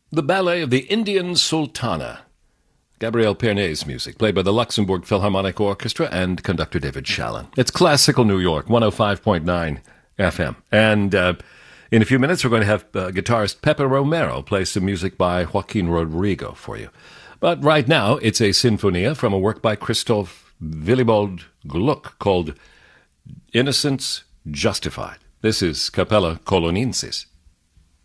The Ballet of the Indian Sultana. Gabriel Pernet's music, played by the Luxembourg Philharmonic Orchestra and conductor David Shallon. It's classical New York, 105.9 FM. And in a few minutes, we're going to have guitarist Pepe Romero play some music by Joaquin Rodrigo for you. But right now, it's a sinfonia from a work by Christoph Willibald Gluck called Innocence Justified. This is Capella Colonensis.